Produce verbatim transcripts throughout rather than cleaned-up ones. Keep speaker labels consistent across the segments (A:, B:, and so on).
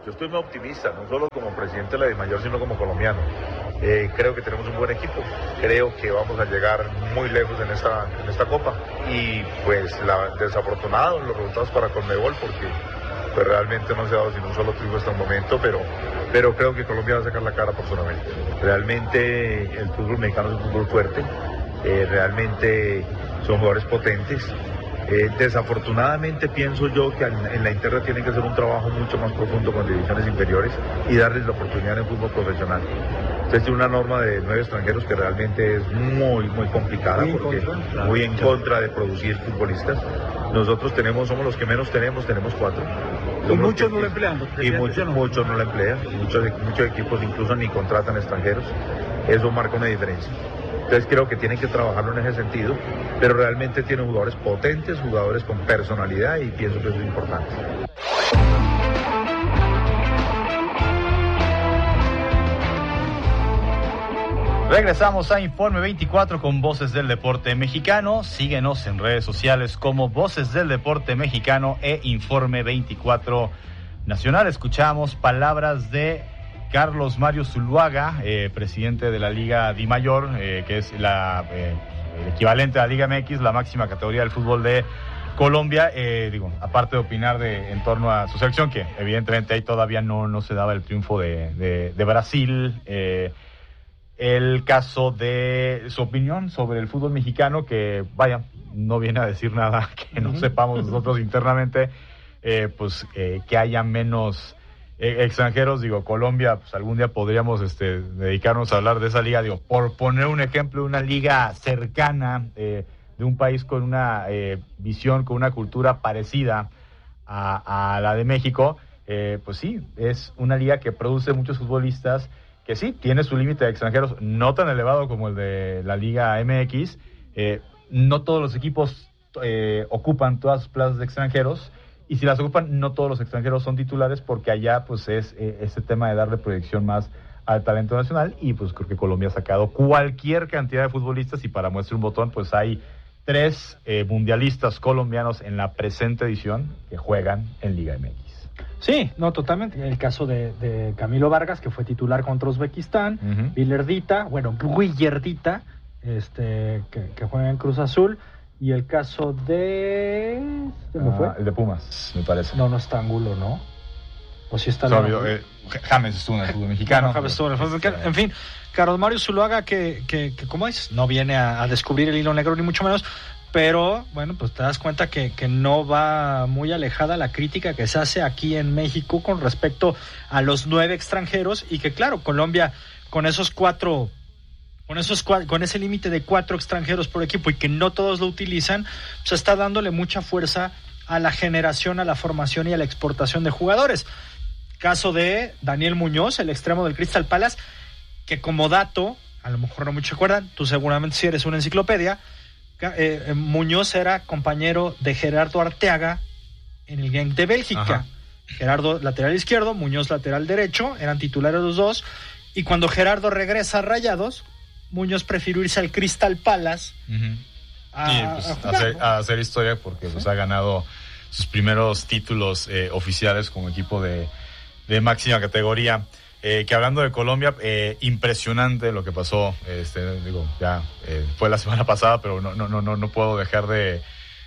A: Yo estoy muy optimista, no solo como presidente de la DIMAYOR, sino como colombiano. Eh, creo que tenemos un buen equipo, creo que vamos a llegar muy lejos en esta, en esta Copa. Y pues la, desafortunado los resultados para Conmebol, porque pues realmente no se ha dado sin un solo triunfo hasta el momento, pero, pero creo que Colombia va a sacar la cara por Sudamérica. Realmente el fútbol mexicano es un fútbol fuerte, eh, realmente son jugadores potentes. Eh, desafortunadamente pienso yo que en, en la interna tienen que hacer un trabajo mucho más profundo con divisiones inferiores y darles la oportunidad en el fútbol profesional. Entonces tiene una norma de nueve extranjeros que realmente es muy muy complicada, muy porque contra, claro, muy en contra de producir futbolistas. Nosotros tenemos, somos los que menos tenemos, tenemos cuatro.
B: Y muchos no lo emplean.
A: Y muchos, muchos no lo emplean, muchos, muchos equipos incluso ni contratan extranjeros. Eso marca una diferencia. Entonces creo que tienen que trabajarlo en ese sentido, pero realmente tienen jugadores potentes, jugadores con personalidad y pienso que eso es importante.
C: Regresamos a Informe veinticuatro con Voces del Deporte Mexicano. Síguenos en redes sociales como Voces del Deporte Mexicano e Informe veinticuatro Nacional. Escuchamos palabras de Carlos Mario Zuluaga, eh, presidente de la Liga DIMAYOR, eh, que es la, eh, el equivalente a la Liga M X, la máxima categoría del fútbol de Colombia. Eh, digo, aparte de opinar de, en torno a su selección, que evidentemente ahí todavía no, no se daba el triunfo de, de, de Brasil. Eh, el caso de su opinión sobre el fútbol mexicano, que vaya, no viene a decir nada que no sepamos nosotros internamente, eh, pues eh, que haya menos extranjeros. Digo, Colombia, pues algún día podríamos este, dedicarnos a hablar de esa liga, digo, por poner un ejemplo, una liga cercana, eh, de un país con una eh, visión, con una cultura parecida a, a la de México, eh, pues sí, es una liga que produce muchos futbolistas, que sí, tiene su límite de extranjeros, no tan elevado como el de la Liga M X, eh, no todos los equipos eh, ocupan todas sus plazas de extranjeros, y si las ocupan, no todos los extranjeros son titulares, porque allá pues es eh, ese tema de darle proyección más al talento nacional, y pues creo que Colombia ha sacado cualquier cantidad de futbolistas, y para muestra un botón, pues hay tres eh, mundialistas colombianos en la presente edición que juegan en Liga M X.
B: Sí, no, totalmente. El caso de, de Camilo Vargas, que fue titular contra Uzbekistán, uh-huh. Villardita, bueno, Guillardita, este, que, que juega en Cruz Azul. Y el caso de... ¿Se me fue?
C: Ah, el de Pumas, me parece.
B: No, no está Angulo, ¿no? O si está...
C: Obvio, eh, James estuvo en el fútbol mexicano.
B: No, James estuvo en el fútbol mexicano. En fin, Carlos Mario Zuluaga, que, que, que como dices, no viene a, a descubrir el hilo negro, ni mucho menos, pero, bueno, pues te das cuenta que, que no va muy alejada la crítica que se hace aquí en México con respecto a los nueve extranjeros, y que, claro, Colombia, con esos cuatro... Con esos con ese límite de cuatro extranjeros por equipo y que no todos lo utilizan, pues está dándole mucha fuerza a la generación, a la formación y a la exportación de jugadores. Caso de Daniel Muñoz, el extremo del Crystal Palace, que como dato, a lo mejor no muchos recuerdan, tú seguramente sí eres una enciclopedia, eh, Muñoz era compañero de Gerardo Arteaga en el Genk de Bélgica. Ajá. Gerardo lateral izquierdo, Muñoz lateral derecho, eran titulares los dos, y cuando Gerardo regresa a Rayados, Muñoz prefirió irse al Crystal Palace
C: uh-huh. a, sí, pues, a, jugar, hacer, ¿no? a hacer historia, porque pues, ha ganado sus primeros títulos eh, oficiales como equipo de, de máxima categoría. Eh, que hablando de Colombia, eh, impresionante lo que pasó, este, digo, ya eh, fue la semana pasada, pero no, no, no, no puedo dejar de,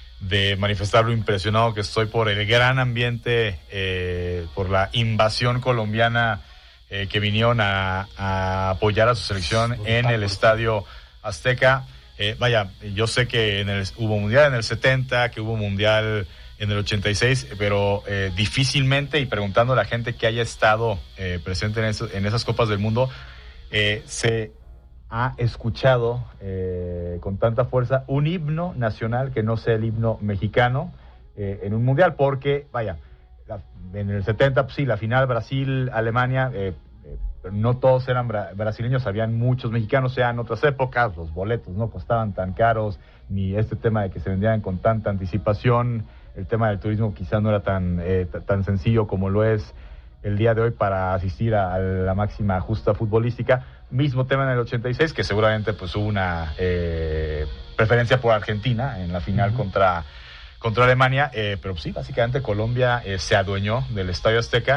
C: de manifestar lo impresionado que estoy por el gran ambiente, eh, por la invasión colombiana eh, que vinieron a, a apoyar a su selección en el Estadio Azteca. Eh, vaya, yo sé que en el, hubo mundial en el setenta, que hubo mundial en el ochenta y seis, pero eh, difícilmente, y preguntando a la gente que haya estado eh, presente en, eso, en esas Copas del Mundo, eh, se ha escuchado eh, con tanta fuerza un himno nacional que no sea el himno mexicano eh, en un mundial, porque, vaya, la, en el setenta, pues sí, la final Brasil-Alemania, eh, eh, no todos eran bra- brasileños, habían muchos mexicanos, ya en otras épocas, los boletos no costaban tan caros, ni este tema de que se vendían con tanta anticipación. El tema del turismo quizá no era tan, eh, t- tan sencillo como lo es el día de hoy para asistir a, a la máxima justa futbolística. Mismo tema en el ochenta y seis, que seguramente pues hubo una eh, preferencia por Argentina en la final uh-huh. contra, contra Alemania, eh, pero sí, básicamente Colombia eh, se adueñó del Estadio Azteca,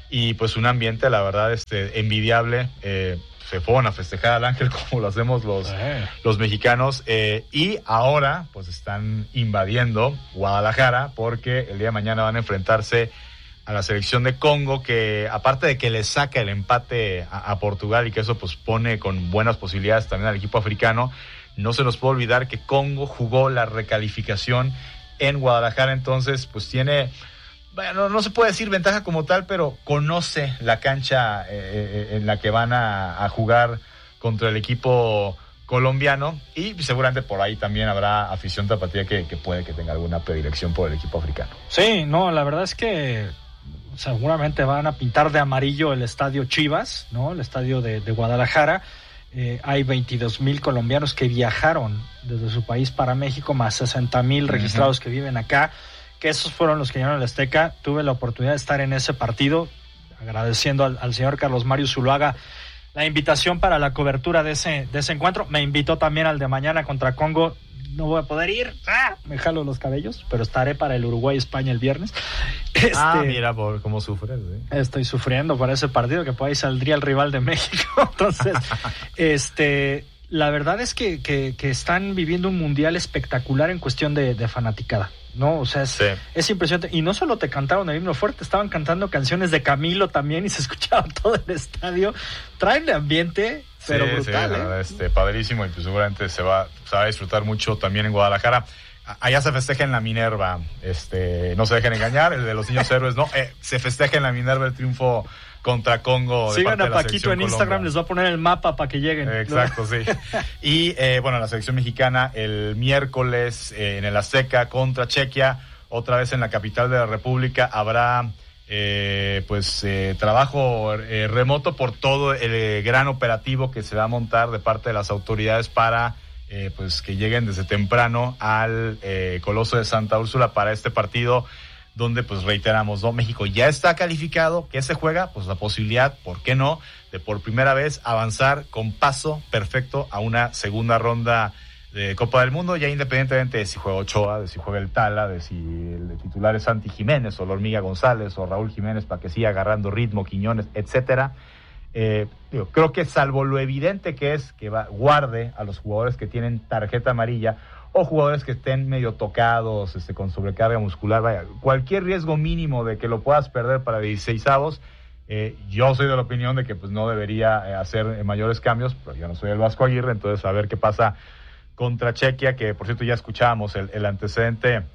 C: y pues un ambiente, la verdad, este, envidiable. Eh, se fueron a festejar al Ángel como lo hacemos los, eh. los mexicanos, eh, y ahora pues están invadiendo Guadalajara porque el día de mañana van a enfrentarse a la selección de Congo, que aparte de que le saca el empate a, a Portugal y que eso pues pone con buenas posibilidades también al equipo africano, no se nos puede olvidar que Congo jugó la recalificación en Guadalajara, entonces pues tiene... Bueno, no se puede decir ventaja como tal, pero conoce la cancha eh, en la que van a, a jugar contra el equipo colombiano, y seguramente por ahí también habrá afición tapatía que, que puede que tenga alguna predilección por el equipo africano.
B: Sí, no, la verdad es que seguramente van a pintar de amarillo el estadio Chivas, ¿no? El estadio de, de Guadalajara. Eh, hay veintidós mil colombianos que viajaron desde su país para México, más sesenta mil uh-huh. registrados que viven acá, que esos fueron los que llegaron al Azteca. Tuve la oportunidad de estar en ese partido, agradeciendo al, al señor Carlos Mario Zuluaga la invitación para la cobertura de ese, de ese encuentro. Me invitó también al de mañana contra Congo. No voy a poder ir, ¡ah! Me jalo los cabellos, pero estaré para el Uruguay-España el viernes.
C: Este, ah, mira por cómo sufres. ¿Sí?
B: Estoy sufriendo para ese partido, que por ahí saldría el rival de México. Entonces, este... la verdad es que, que, que están viviendo un mundial espectacular en cuestión de, de fanaticada, ¿no? O sea, es, sí. es impresionante. Y no solo te cantaron el himno fuerte, estaban cantando canciones de Camilo también y se escuchaba todo el estadio. Traen el ambiente, pero
C: sí,
B: brutal,
C: sí,
B: ¿eh?
C: Verdad, este, padrísimo, y pues seguramente se va, se va a disfrutar mucho también en Guadalajara. Allá se festeja en la Minerva, este, no se dejen engañar, el de los niños héroes, no, eh, se festeja en la Minerva el triunfo contra Congo.
B: Sigan a Paquito en Instagram, Colombia. Les voy a poner el mapa para que lleguen.
C: Exacto, sí. Y eh, bueno, la selección mexicana el miércoles eh, en el Azteca contra Chequia, otra vez en la capital de la República. Habrá eh, pues eh, trabajo eh, remoto por todo el eh, gran operativo que se va a montar de parte de las autoridades para eh, pues que lleguen desde temprano al eh, Coloso de Santa Úrsula para este partido, donde pues reiteramos, ¿no? México ya está calificado. ¿Qué se juega? Pues la posibilidad, ¿por qué no?, de por primera vez avanzar con paso perfecto a una segunda ronda de Copa del Mundo, ya independientemente de si juega Ochoa, de si juega el Tala, de si el titular es Santi Jiménez o la Hormiga González o Raúl Jiménez para que siga agarrando ritmo, Quiñones, etcétera. Eh, digo, creo que salvo lo evidente que es que va, guarde a los jugadores que tienen tarjeta amarilla o jugadores que estén medio tocados, este, con sobrecarga muscular, vaya, cualquier riesgo mínimo de que lo puedas perder para dieciseisavos, eh, yo soy de la opinión de que pues no debería eh, hacer eh, mayores cambios, pero yo no soy el Vasco Aguirre, entonces a ver qué pasa contra Chequia, que por cierto ya escuchábamos el, el antecedente, eh,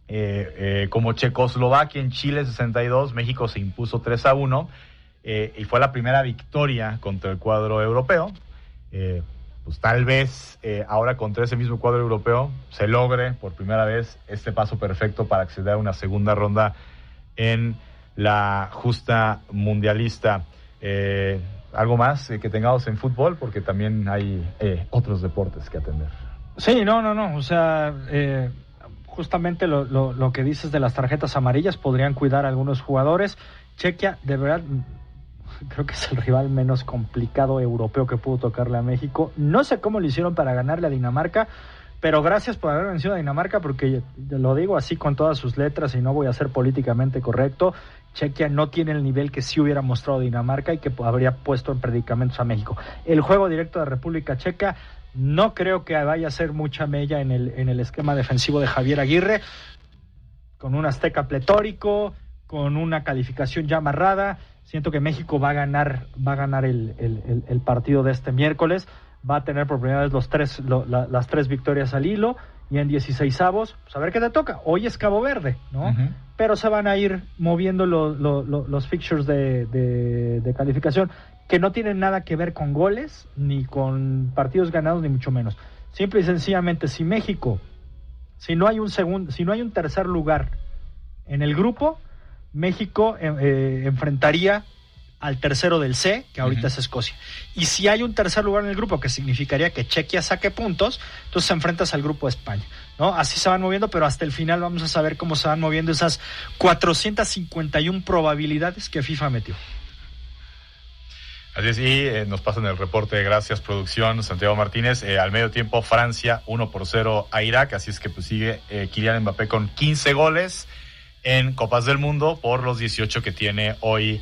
C: eh, como Checoslovaquia en Chile sesenta y dos, México se impuso tres a uno, eh, y fue la primera victoria contra el cuadro europeo. eh, Pues tal vez eh, ahora contra ese mismo cuadro europeo se logre por primera vez este paso perfecto para acceder a una segunda ronda en la justa mundialista. Eh, ¿Algo más eh, que tengamos en fútbol? Porque también hay eh, otros deportes que atender.
B: Sí, no, no, no. O sea, eh, justamente lo, lo, lo que dices de las tarjetas amarillas podrían cuidar a algunos jugadores. Chequia, de verdad... creo que es el rival menos complicado europeo que pudo tocarle a México. No sé cómo lo hicieron para ganarle a Dinamarca, pero gracias por haber vencido a Dinamarca, porque lo digo así con todas sus letras y no voy a ser políticamente correcto. Chequia no tiene el nivel que sí hubiera mostrado Dinamarca y que habría puesto en predicamentos a México. El juego directo de República Checa no creo que vaya a ser mucha mella en el, en el esquema defensivo de Javier Aguirre, con un Azteca pletórico, con una calificación ya amarrada. Siento que México va a ganar, va a ganar el, el, el partido de este miércoles. Va a tener por primera vez los tres, lo, la, las tres victorias al hilo, y en dieciseisavos, pues a ver qué te toca. Hoy es Cabo Verde, ¿no? Uh-huh. Pero se van a ir moviendo lo, lo, lo, los fixtures de, de, de calificación, que no tienen nada que ver con goles, ni con partidos ganados, ni mucho menos. Simple y sencillamente, si México, si no hay un segundo, si no hay un tercer lugar en el grupo, México eh, enfrentaría al tercero del C, que ahorita uh-huh. es Escocia. Y si hay un tercer lugar en el grupo, que significaría que Chequia saque puntos, entonces enfrentas al grupo de España, ¿no? Así se van moviendo, pero hasta el final vamos a saber cómo se van moviendo esas cuatrocientas cincuenta y una probabilidades que FIFA metió.
C: Así es, y eh, nos pasan el reporte, gracias producción, Santiago Martínez. Eh, al medio tiempo, Francia uno por cero a Irak, así es que pues sigue eh, Kylian Mbappé con quince goles en Copas del Mundo por los dieciocho que tiene hoy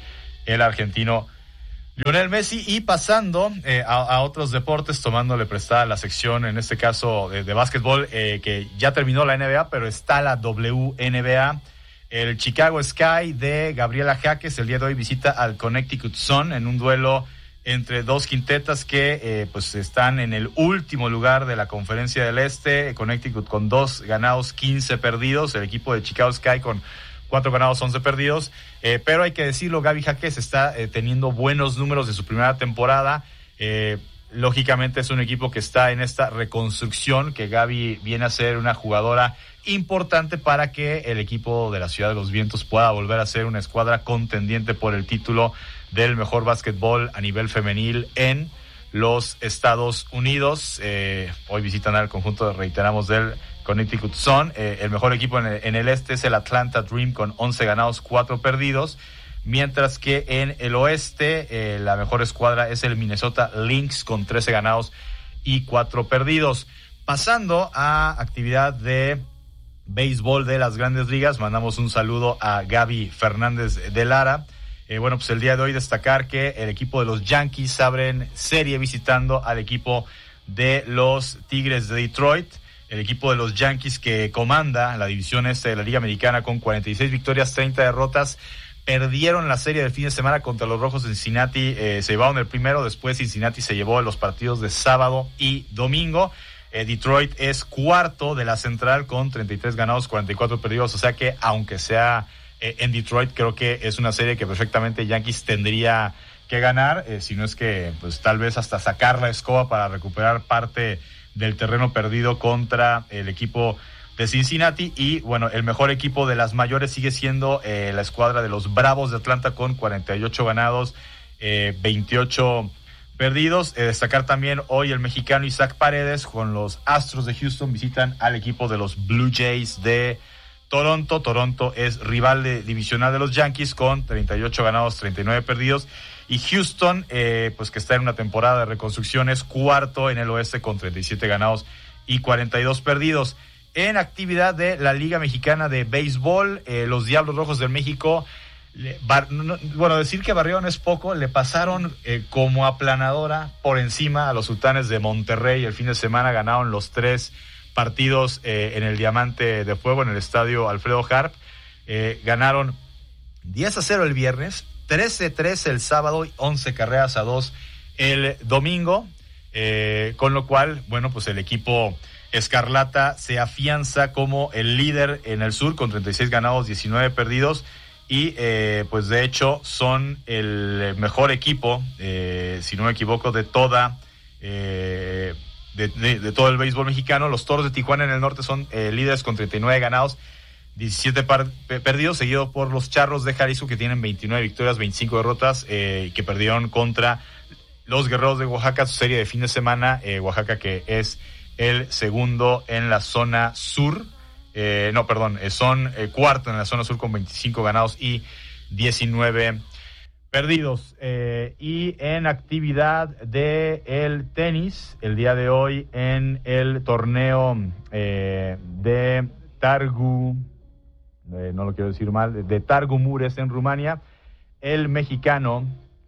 C: el argentino Lionel Messi. Y pasando eh, a, a otros deportes, tomándole prestada la sección, en este caso de, de básquetbol, eh, que ya terminó la N B A, pero está la W N B A. El Chicago Sky de Gabriela Jaques el día de hoy visita al Connecticut Sun en un duelo entre dos quintetas que eh, pues están en el último lugar de la Conferencia del Este. Connecticut con dos ganados, quince perdidos. El equipo de Chicago Sky con cuatro ganados, once perdidos. Eh, pero hay que decirlo, Gaby Jaques está eh, teniendo buenos números de su primera temporada. Eh, lógicamente es un equipo que está en esta reconstrucción, que Gaby viene a ser una jugadora importante para que el equipo de la Ciudad de los Vientos pueda volver a ser una escuadra contendiente por el título del mejor básquetbol a nivel femenil en los Estados Unidos. Eh, hoy visitan al conjunto, reiteramos, del Connecticut Sun. Eh, el mejor equipo en el, en el este es el Atlanta Dream con once ganados, cuatro perdidos, mientras que en el oeste eh, la mejor escuadra es el Minnesota Lynx con trece ganados y cuatro perdidos. Pasando a actividad de béisbol de las Grandes Ligas, mandamos un saludo a Gaby Fernández de Lara. Eh, bueno, pues el día de hoy destacar que el equipo de los Yankees abren serie visitando al equipo de los Tigres de Detroit. El equipo de los Yankees, que comanda la división este de la Liga Americana con cuarenta y seis victorias, treinta derrotas, perdieron la serie del fin de semana contra los Rojos de Cincinnati. Eh, se llevaron el primero, después Cincinnati se llevó los partidos de sábado y domingo. Eh, Detroit es cuarto de la central con treinta y tres ganados, cuarenta y cuatro perdidos, o sea que aunque sea eh, en Detroit, creo que es una serie que perfectamente Yankees tendría que ganar, eh, si no es que pues tal vez hasta sacar la escoba para recuperar parte del terreno perdido contra el equipo de Cincinnati. Y bueno, el mejor equipo de las mayores sigue siendo eh, la escuadra de los Bravos de Atlanta con cuarenta y ocho ganados, eh, veintiocho perdidos. Eh, destacar también hoy el mexicano Isaac Paredes con los Astros de Houston visitan al equipo de los Blue Jays de Toronto. Toronto es rival de, divisional de los Yankees con treinta y ocho ganados, treinta y nueve perdidos. Y Houston, eh, pues que está en una temporada de reconstrucción, es cuarto en el oeste con treinta y siete ganados y cuarenta y dos perdidos. En actividad de la Liga Mexicana de Béisbol, eh, los Diablos Rojos del México, le, bar, no, bueno, decir que barrieron es poco, le pasaron eh, como aplanadora por encima a los Sultanes de Monterrey. El fin de semana ganaron los tres partidos eh, en el Diamante de Fuego, en el estadio Alfredo Harp. Eh, ganaron diez a cero el viernes, trece a tres el sábado y once carreras a dos el domingo, eh, con lo cual, bueno, pues el equipo Escarlata se afianza como el líder en el sur con treinta y seis ganados, diecinueve perdidos, y eh, pues de hecho son el mejor equipo, eh, si no me equivoco, de toda eh, de, de, de todo el béisbol mexicano. Los Toros de Tijuana en el norte son eh, líderes con treinta y nueve ganados, diecisiete par, perdidos, seguido por los Charros de Jalisco, que tienen veintinueve victorias, veinticinco derrotas, eh, que perdieron contra los Guerreros de Oaxaca, su serie de fin de semana. eh, Oaxaca, que es el segundo en la zona sur, eh, no, perdón, eh, son eh, cuarto en la zona sur con veinticinco ganados y diecinueve perdidos. Eh, y en actividad de el tenis, el día de hoy en el torneo eh, de Targu, eh, no lo quiero decir mal, de Targu Mures en Rumania, el mexicano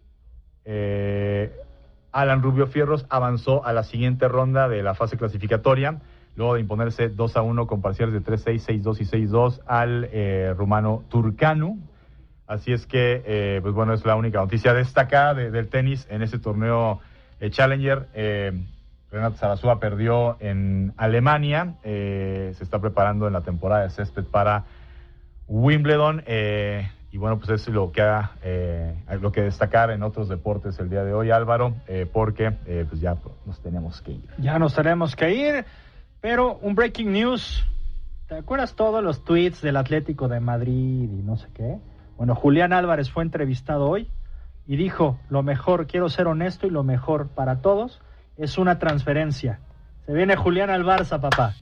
C: eh, Alan Rubio Fierros avanzó a la siguiente ronda de la fase clasificatoria, luego de imponerse dos a uno con parciales de tres seis, seis dos y seis dos al eh, rumano Turcanu. Así es que, eh, pues bueno, es la única noticia destacada de, del tenis en este torneo eh, Challenger. Eh, Renata Zarazúa perdió en Alemania, eh, se está preparando en la temporada de césped para Wimbledon, eh, y bueno, pues es lo que ha, eh, lo que destacar en otros deportes el día de hoy, Álvaro, eh, porque eh, pues ya nos tenemos que ir.
B: Ya nos tenemos que ir, pero un breaking news. ¿Te acuerdas todos los tweets del Atlético de Madrid y no sé qué? Bueno, Julián Álvarez fue entrevistado hoy y dijo, lo mejor, quiero ser honesto, y lo mejor para todos es una transferencia. Se viene Julián al Barça, papá.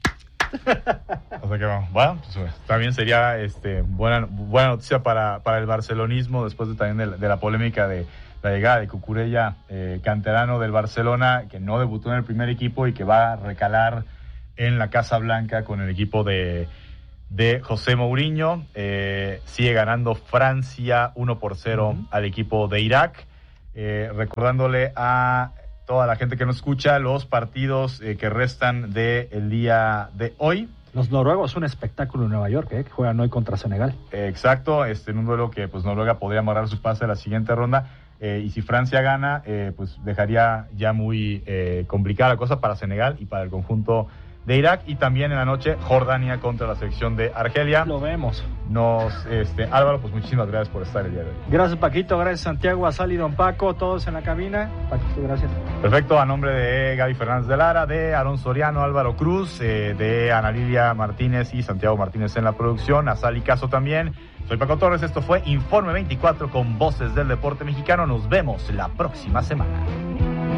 C: O sea que bueno, pues, también sería este buena buena noticia para, para el barcelonismo, después de, también de la, de la polémica de la llegada de Cucurella, eh, canterano del Barcelona, que no debutó en el primer equipo y que va a recalar en la Casa Blanca con el equipo de de José Mourinho. Eh, sigue ganando Francia uno por cero uh-huh. al equipo de Irak. Eh, recordándole a toda la gente que nos escucha los partidos eh, que restan del día de hoy.
B: Los noruegos, un espectáculo en Nueva York, ¿eh? Que juegan hoy contra Senegal.
C: Eh, exacto, este, en un duelo que pues Noruega podría amarrar su pase a la siguiente ronda. Eh, y si Francia gana, eh, pues dejaría ya muy eh, complicada la cosa para Senegal y para el conjunto de Irak. Y también en la noche, Jordania contra la selección de Argelia.
B: Lo vemos.
C: Nos, este, Álvaro, pues muchísimas gracias por estar el día de hoy.
B: Gracias, Paquito, gracias, Santiago, Asal y Don Paco, todos en la cabina. Paquito, gracias.
C: Perfecto, a nombre de Gaby Fernández de Lara, de Aarón Soriano, Álvaro Cruz, eh, de Ana Lilia Martínez y Santiago Martínez en la producción, Asal y Caso también. Soy Paco Torres, esto fue Informe veinticuatro con Voces del Deporte Mexicano. Nos vemos la próxima semana.